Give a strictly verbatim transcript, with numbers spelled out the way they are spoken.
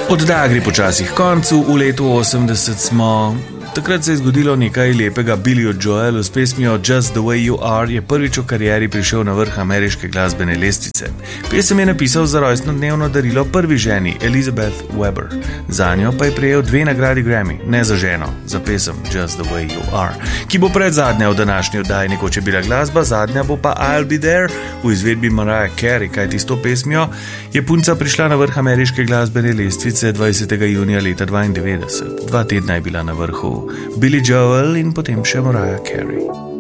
Oddaja gre počasi k koncu, v letu osemdeset smo. Takrat se je zgodilo nekaj lepega. Billy Joel s pesmijo Just the Way You Are je prvič v karieri prišel na vrh ameriške glasbene lestvice. Pesem je napisal za rojstnodnevno darilo prvi ženi, Elizabeth Weber. Zanjo pa je prejel dve nagradi Grammy, ne za ženo, za pesem Just the Way You Are, ki bo pred zadnja v današnji oddaji. Nekoč je bila glasba, zadnja bo pa I'll Be There v izvedbi Mariah Carey, kajti s to pesmijo je punca prišla na vrh ameriške glasbene lestvice dvajsetega junija leta dvaindevetdeset. Dva tedna je bila na vrhu. Billy Joel in potem še Mariah Carey.